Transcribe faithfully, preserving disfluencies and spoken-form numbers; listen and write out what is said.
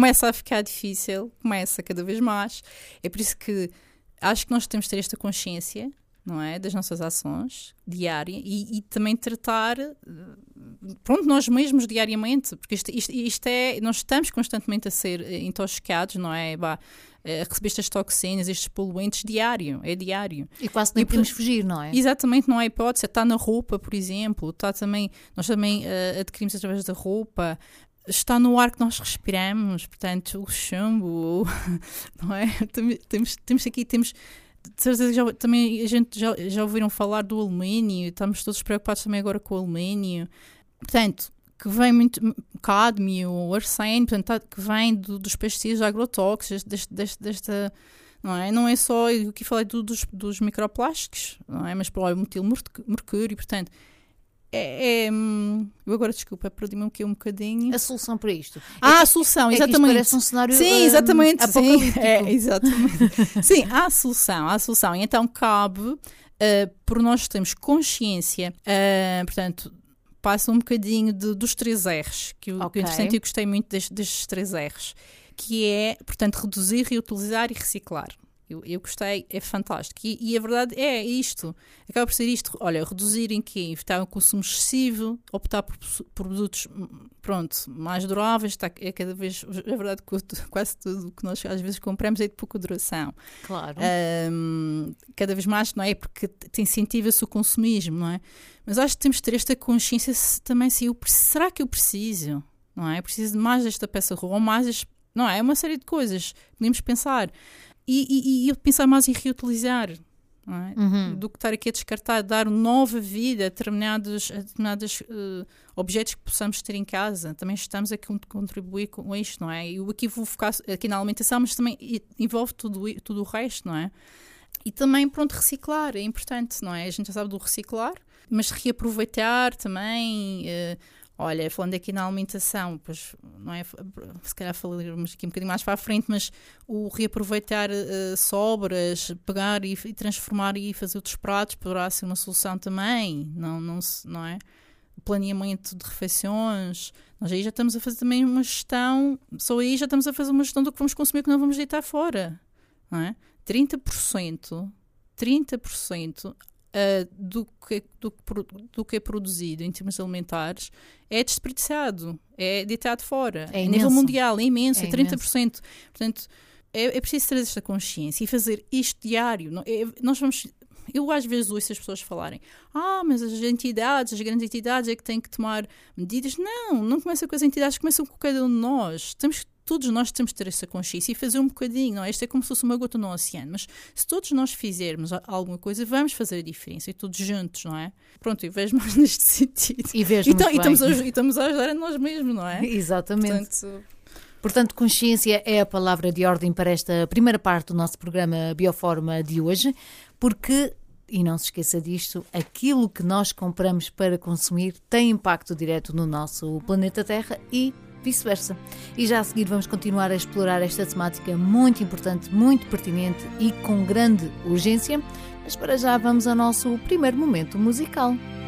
começa a ficar difícil, começa cada vez mais. É por isso que acho que nós temos de ter esta consciência, não é, das nossas ações diárias e, e também tratar, pronto, nós mesmos diariamente, porque isto, isto, isto é, nós estamos constantemente a ser intoxicados, não é, bah, a receber estas toxinas, estes poluentes diário, é diário. E quase nem podemos fugir, não é? Exatamente, não há hipótese, está na roupa, por exemplo, está também, nós também uh, adquirimos através da roupa, está no ar que nós respiramos, portanto, o chumbo, não é? Temos, temos aqui, temos... De certeza, já, também a gente já, já ouviram falar do alumínio, estamos todos preocupados também agora com o alumínio, portanto, que vem muito cádmio, arsênio, portanto, tá, que vem do, dos pesticidas agrotóxicos, deste, deste, desta, não é? Não é só o que falei do, dos, dos microplásticos, não é? Mas para o metil mercúrio, portanto, é, é, eu agora, desculpa, perdi-me aqui um bocadinho. A solução para isto. Ah, é, a solução, é exatamente. Que parece um cenário sim, exatamente, um, sim, é, exatamente. Sim, há a solução, há a solução. E então cabe, uh, por nós termos consciência, uh, portanto, passa um bocadinho de, dos três R's, que eu, okay. que eu gostei muito destes, destes três R's, que é, portanto, reduzir, reutilizar e reciclar. Eu, eu gostei, é fantástico. E, e a verdade é isto. Acaba por ser isto. Olha, reduzir em quê? Evitar o consumo excessivo, optar por, por produtos, pronto, mais duráveis. Está, é cada vez, é verdade que quase tudo o que nós às vezes compramos é de pouca duração. Claro. Um, cada vez mais, não é? Porque incentiva-se o consumismo, não é? Mas acho que temos de ter esta consciência se, também se eu, será que eu preciso? Não é? Eu preciso de mais desta peça de roupa, ou mais deste, não é? É uma série de coisas. Podemos pensar. E, e, e eu pensar mais em reutilizar, não é? Uhum. Do que estar aqui a descartar, dar nova vida a determinados, a determinados uh, objetos que possamos ter em casa. Também estamos a contribuir com isto, não é? Eu aqui vou focar aqui na alimentação, mas também envolve tudo, tudo o resto, não é? E também, pronto, reciclar, é importante, não é? A gente já sabe do reciclar, mas reaproveitar também... Uh, Olha, falando aqui na alimentação, pois, não é, se calhar falaremos aqui um bocadinho mais para a frente, mas o reaproveitar uh, sobras, pegar e, e transformar e fazer outros pratos poderá ser uma solução também, não, não, não é? O planeamento de refeições, nós aí já estamos a fazer também uma gestão, só aí já estamos a fazer uma gestão do que vamos consumir que não vamos deitar fora, não é? trinta por cento, trinta por cento Uh, do, que, do, do que é produzido em termos alimentares é desperdiçado, é deitado fora. É a nível mundial é imenso, é é trinta por cento. Imenso. Portanto, é, é preciso trazer esta consciência e fazer isto diário. Não, é, nós vamos... Eu às vezes ouço as pessoas falarem ah, mas as entidades, as grandes entidades é que têm que tomar medidas. Não, não começa com as entidades, começam com cada um de nós. Temos, todos nós temos de ter essa consciência e fazer um bocadinho, não é? Isto é como se fosse uma gota no oceano, mas se todos nós fizermos alguma coisa, vamos fazer a diferença e todos juntos, não é? Pronto, eu vejo mais neste sentido. E vejo e, muito e, bem. estamos a, e estamos a ajudar a nós mesmos, não é? Exatamente. Portanto, Portanto, consciência é a palavra de ordem para esta primeira parte do nosso programa Bioforma de hoje, porque... E não se esqueça disto, aquilo que nós compramos para consumir tem impacto direto no nosso planeta Terra e vice-versa. E já a seguir vamos continuar a explorar esta temática muito importante, muito pertinente e com grande urgência. Mas para já vamos ao nosso primeiro momento musical.